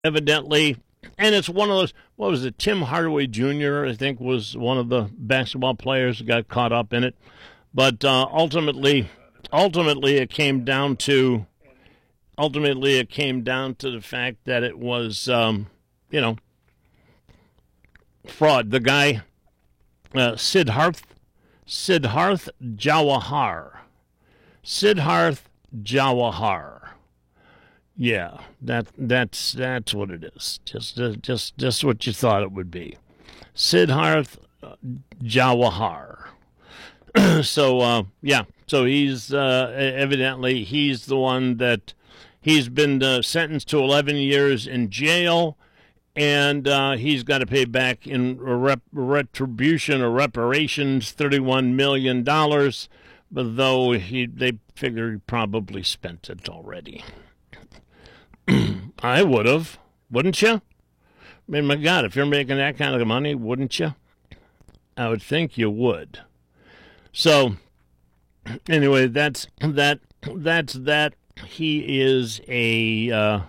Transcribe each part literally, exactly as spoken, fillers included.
evidently, and it's one of those, what was it, Tim Hardaway Junior, I think, was one of the basketball players who got caught up in it. But uh, ultimately, ultimately it came down to, ultimately it came down to the fact that it was, um, you know, fraud. The guy, uh, Siddharth, Siddharth Jawahar. Siddharth Jawahar. Yeah, that that's that's what it is. Just uh, just just what you thought it would be. Siddharth Jawahar. so uh, yeah, so he's uh, evidently he's the one that he's been uh, sentenced to eleven years in jail, and uh, he's got to pay back in rep- retribution or reparations thirty-one million dollars. But though he they figure he probably spent it already. I would have, wouldn't you? I mean, my God, if you're making that kind of money, wouldn't you? I would think you would. So, anyway, that's that. That's that. He is a. Uh,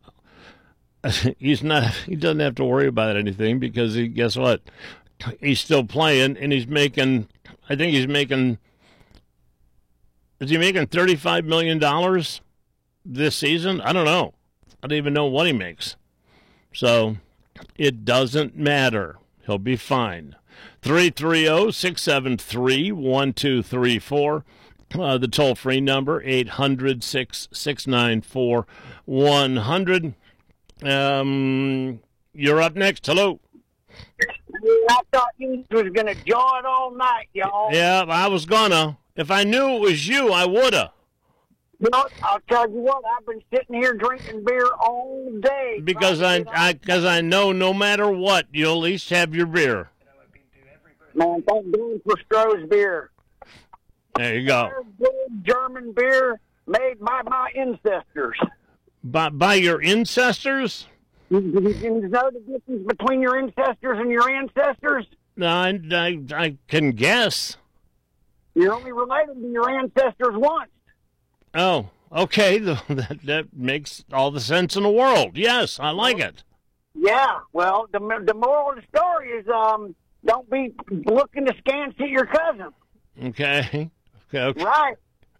he's not. He doesn't have to worry about anything because he. Guess what? He's still playing, and he's making. I think he's making. Is he making thirty-five million dollars this season? I don't know. I don't even know what he makes. So it doesn't matter. He'll be fine. three three zero, six seven three, one two three four. Uh, the toll-free number, eight hundred, six six nine four, one hundred. Um, you're up next. Hello. I thought you was going to jaw it all night, y'all. Yeah, I was gonna. If I knew it was you, I woulda. Well, I'll tell you what, I've been sitting here drinking beer all day. Because I, I, because I know no matter what, you'll at least have your beer. Man, thank God for Stroh's beer. There you go. Good German beer made by my ancestors. By, by your ancestors? You, you know the difference between your ancestors and your ancestors? No, I, I, I can guess. You're only related to your ancestors once. Oh, okay. That that makes all the sense in the world. Yes, I like it. Yeah. Well, the the moral of the story is um, don't be looking askance at your cousin. Okay. Okay. okay. Right.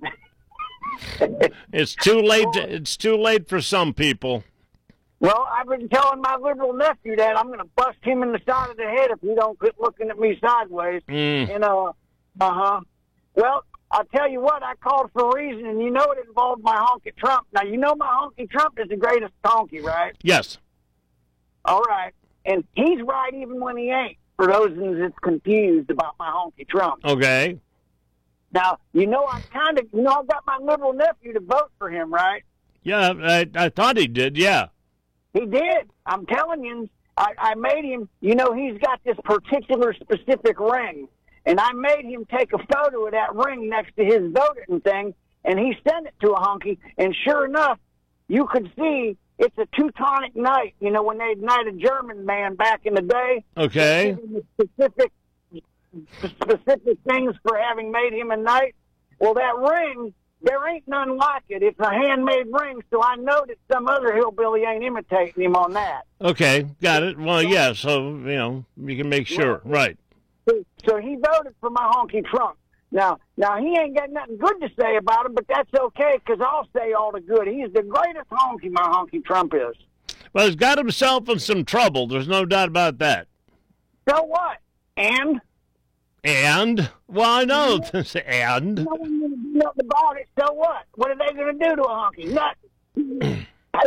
It's too late. To, it's too late for some people. Well, I've been telling my liberal nephew that I'm going to bust him in the side of the head if he don't quit looking at me sideways. Mm. And uh, uh huh. Well, I'll tell you what, I called for a reason, and you know it involved my honky Trump. Now, you know my honky Trump is the greatest honky, right? Yes. All right. And he's right even when he ain't, for those that's confused about my honky Trump. Okay. Now, you know I kind of, you know I've got my liberal nephew to vote for him, right? Yeah, I, I thought he did, yeah. He did. I'm telling you, I, I made him, you know, he's got this particular specific ring. And I made him take a photo of that ring next to his voting thing, and he sent it to a honky. And sure enough, you could see it's a Teutonic Knight. You know, when they'd knight a German man back in the day. Okay. Specific, specific things for having made him a knight. Well, that ring, there ain't none like it. It's a handmade ring, so I know that some other hillbilly ain't imitating him on that. Okay, got it. Well, yeah, so, you know, you can make sure. Right. So he voted for my honky Trump. Now, now he ain't got nothing good to say about him, but that's okay because I'll say all the good. He's the greatest honky my honky Trump is. Well, he's got himself in some trouble. There's no doubt about that. So what? And? And? Well, I know. and? No one knows nothing about it. So what? What are they going to do to a honky? Nothing.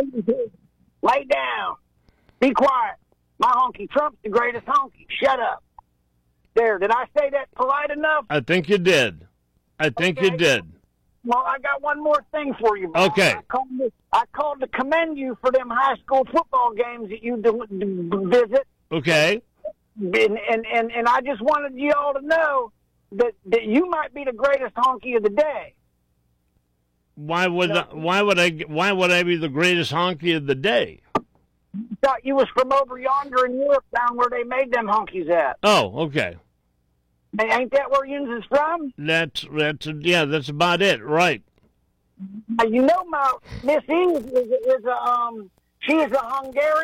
Lay down. Be quiet. My honky Trump's the greatest honky. Shut up. There, did I say that polite enough? I think you did. I think okay. you did. Well, I got one more thing for you, Bob. Okay. I called, to, I called to commend you for them high school football games that you do, do, visit. Okay. And, and, and, and I just wanted you all to know that, that you might be the greatest honky of the day. Why would I, why would I why would I be the greatest honky of the day? Thought you was from over yonder in Europe, down where they made them honkies at. Oh, okay. Ain't that where yous is from? That's that's yeah, that's about it, right? Now, you know, my Miss Eve is, is a um, She is a Hungarian.